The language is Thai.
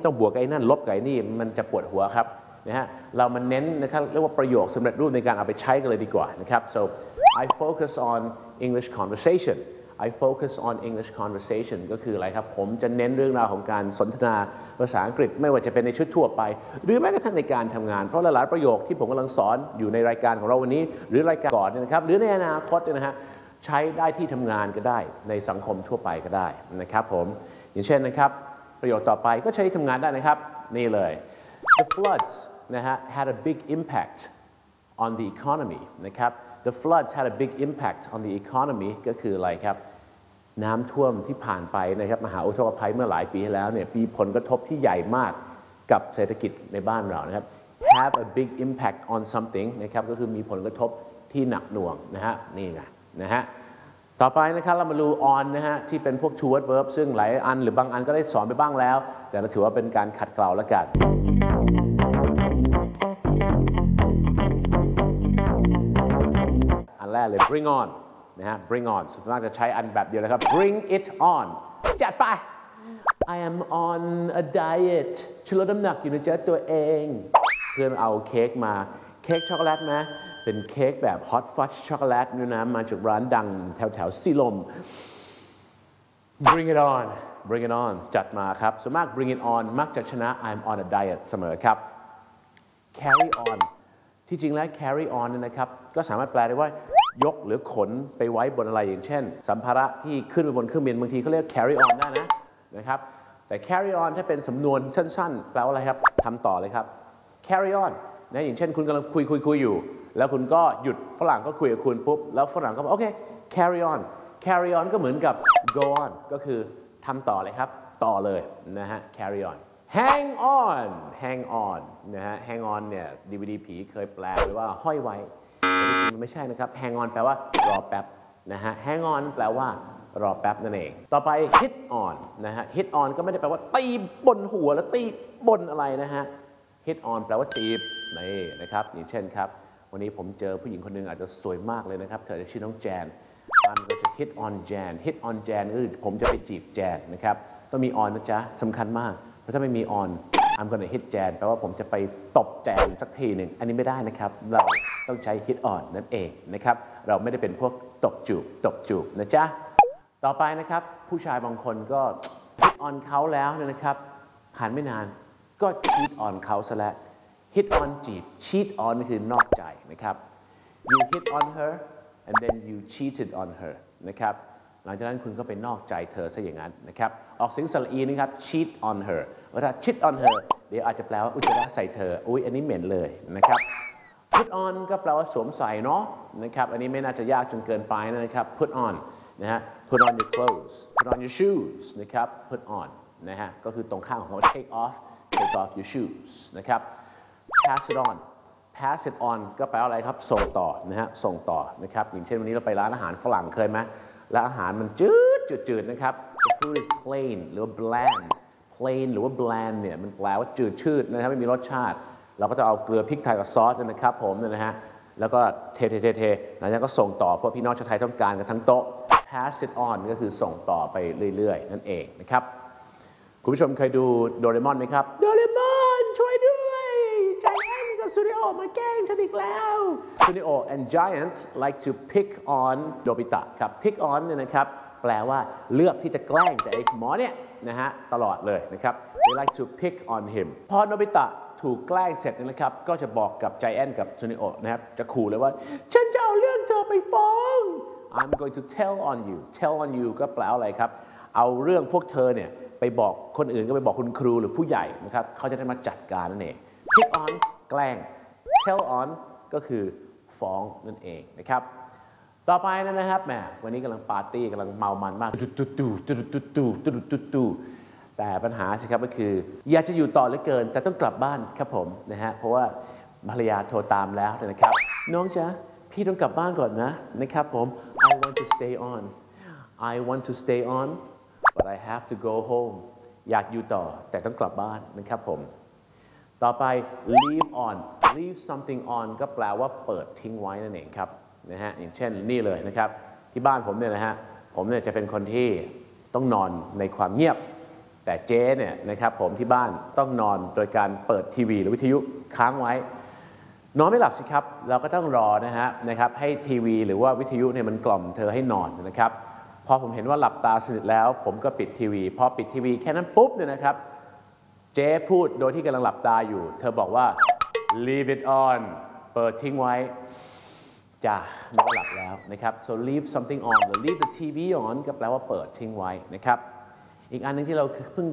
ต้องบวกกับไอ้นั่นลบกับไอ้นี่มันจะปวดหัวครับนะฮะเรามันเน้นนะครับเรียกว่าประโยคสำเร็จรูปในการเอาไปใช้กันเลยดีกว่านะครับ so I focus on English conversation I focus on English conversation ก็คืออะไรครับผมจะเน้นเรื่องราวของการสนทนาภาษาอังกฤษไม่ว่าจะเป็นในชุดทั่วไปหรือแม้กระทั่งในการทำงานเพราะหลายๆประโยคที่ผมกำลังสอนอยู่ในรายการของเราวันนี้หรือรายการก่อนนะครับหรือในอนาคตนะฮะใช้ได้ที่ทำงานก็ได้ในสังคมทั่วไปก็ได้นะครับผมอย่างเช่นนะครับประโยคต่อไปก็ใช้ทำงานได้นะครับนี่เลย The floods นะฮะ had a big impact on the economy นะครับ The floods had a big impact on the economy ก็คืออะไรครับน้ำท่วมที่ผ่านไปนะครับมหาอุทกภัยเมื่อหลายปีที่แล้วเนี่ยมีผลกระทบที่ใหญ่มากกับเศรษฐกิจในบ้านเรานะครับ have a big impact on something นะครับก็คือมีผลกระทบที่หนักหน่วงนะฮะนี่ไงนะฮะต่อไปนะครับเรามาดู on นะฮะที่เป็นพวก two word verb ซึ่งหลายอันหรือบางอันก็ได้สอนไปบ้างแล้วแต่เราถือว่าเป็นการขัดเกลาแล้วกันอันแรกเลย bring on นะฮะ bring on ส่วนมากจะใช้อันแบบเดียวนะครับ bring it on จัดไป I am on a diet ฉันลดน้ำหนักอยู่นะจ๊ะตัวเองเพื่อนเอาเค้กมาเค้กช็อกโกแลตไหมเป็นเค้กแบบ hot fudge ช็อกโกแลตนี่นะมาจากร้านดังแถวสีลม bring it on bring it on จัดมาครับส่วนมาก bring it on มักจะชนะ I'm on a diet เสมอครับ carry on ที่จริงแล้ว carry on เนี่ยนะครับก็สามารถแปลได้ว่ายกหรือขนไปไว้บนอะไรอย่างเช่นสัมภาระที่ขึ้นไปบนเครื่องบินบางทีเขาเรียก carry on ได้นะครับแต่ carry on ถ้าเป็นสำนวนสั้นๆแปลว่าอะไรครับทำต่อเลยครับ carry on นะอย่างเช่นคุณกำลังคุยอยู่แล้วคุณก็หยุดฝรั่งก็คุยกับคุณปุ๊บแล้วฝรั่งก็บอกโอเค carry on carry on ก็เหมือนกับ go on ก็คือทำต่อเลยครับต่อเลยนะฮะ carry on hang on hang on นะฮะ hang on เนี่ย DVD ผีเคยแปลไว้ว่าห้อยไว้แต่จริงๆมันไม่ใช่นะครับ hang on แปลว่ารอแป๊บนะฮะ hang on แปลว่ารอแป๊บนั่นเองต่อไป hit on นะฮะ hit on ก็ไม่ได้แปลว่าตีบนหัวแล้วตีบนอะไรนะฮะ hit on แปลว่าตีบนี่นะครับอย่างเช่นครับวันนี้ผมเจอผู้หญิงคนหนึ่งอาจจะสวยมากเลยนะครับเธอจะชื่อน้องแจนมันก็จะ hit on Jan hit on Jan คือผมจะไปจีบแจนนะครับต้องมี on นะจ๊ะสำคัญมากเพราะถ้าไม่มี on I'm gonna hit Jan แปลว่าผมจะไปตบแจนสักทีหนึ่งอันนี้ไม่ได้นะครับเราต้องใช้ hit on นั่นเองนะครับเราไม่ได้เป็นพวกตบจูบนะจ๊ะต่อไปนะครับผู้ชายบางคนก็ hit on เขาแล้วนะครับผ่านไม่นานก็ cheat on เขาซะแล้วhit on จีบ cheat on คือนอกใจนะครับ you hit on her and then you cheated on her นะครับหลังจากนั้นคุณก็ไปนอกใจเธอซะอย่างนั้นนะครับออกเสียงสระอีนะครับ cheat on her ว่าถ้า cheat on her เดี๋ยวอาจจะแปลว่าอุจจาระใส่เธออุ๊ยอันนี้เหม็นเลยนะครับ put on ก็แปลว่าสวมใส่เนาะนะครับอันนี้ไม่น่าจะยากจนเกินไปนะครับ put on นะฮะ put on your clothes put on your shoes นะครับ put on นะฮะก็คือตรงข้ามของ take off your shoes นะครับpass it on pass it on ก็แปลว่าอะไรครับส่งต่อนะฮะส่งต่อนะครับอย่างเช่นวันนี้เราไปร้านอาหารฝรั่งเคยไหมแล้วอาหารมันจืดนะครับ the food is plain หรือว่า plain หรือว่า bland เนี่ยมันแปลว่าจืดชืดนะครับไม่มีรสชาติเราก็จะเอาเกลือพริกไทยกับซอสนะครับผมนะฮะแล้วก็เทหลังจากนั้นก็ส่งต่อเพราะพี่น้องชาวไทยต้องการกันทั้งโต๊ะ pass it on ก็คือส่งต่อไปเรื่อยๆนั่นเองนะครับคุณผู้ชมเคยดูโดเรมอนไหมครับโดเรมอนช่วยด้วยใจแอนกับซูนิโอมาแกล้งฉันอีกแล้วซูนิโอ and Giants like to pick on โนบิตะครับ pick on เนี่ยนะครับแปลว่าเลือกที่จะแกล้งแต่ไอ้หมอเนี่ยนะฮะตลอดเลยนะครับ they like to pick on him พอโนบิตะถูกแกล้งเสร็จนะครับก็จะบอกกับใจแอนกับซูนิโอนะครับจะขู่เลยว่าฉันจะเอาเรื่องเธอไปฟ้อง I'm going to tell on you ก็แปลอะไรครับเอาเรื่องพวกเธอเนี่ยไปบอกคนอื่นก็ไปบอกคุณครูหรือผู้ใหญ่นะครับเขาจะได้มาจัดการนั่นเอง pick on แกล้ง tell on ก็คือฟ้องนั่นเองนะครับต่อไปนะครับแหมวันนี้กำลังปาร์ตี้กำลังเมามันมากแต่ปัญหาสิครับก็คืออยากจะอยู่ต่อเหลือเกินแต่ต้องกลับบ้านครับผมนะฮะเพราะว่าภรรยาโทรตามแล้วนะครับน้องจ๊ะพี่ต้องกลับบ้านก่อนนะครับผม I want to stay on but I have to go home อยากอยู่ต่อแต่ต้องกลับบ้านนะครับผมต่อไป leave something on ก็แปลว่าเปิดทิ้งไว้นั่นเองครับนะฮะอย่างเช่นนี่เลยนะครับที่บ้านผมเนี่ยนะฮะผมเนี่ยจะเป็นคนที่ต้องนอนในความเงียบแต่เจ๊เนี่ยนะครับผมที่บ้านต้องนอนโดยการเปิดทีวีหรือวิทยุค้างไว้นอนไม่หลับสิครับเราก็ต้องรอนะครับให้ทีวีหรือว่าวิทยุเนี่ยมันกล่อมเธอให้นอนนะครับพอผมเห็นว่าหลับตาสนิทแล้วผมก็ปิดทีวีพอปิดทีวีแค่นั้นปุ๊บเนี่ยนะครับเจ๊พูดโดยที่กำลังหลับตาอยู่เธอบอกว่า leave it on เปิดทิ้งไว้จ้ะนอนหลับแล้วนะครับ so leave something on หรือ leave the TV on ก็แปลว่าเปิดทิ้งไว้นะครับอีกอันนึงที่เราเพิ่ง